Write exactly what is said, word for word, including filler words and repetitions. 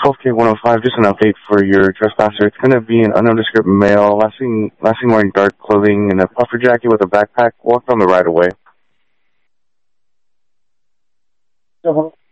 twelve K one oh five, just an update for your trespasser. It's going to be an nondescript male, last seen, last seen wearing dark clothing and a puffer jacket with a backpack, walked on the right of way. Uh-huh.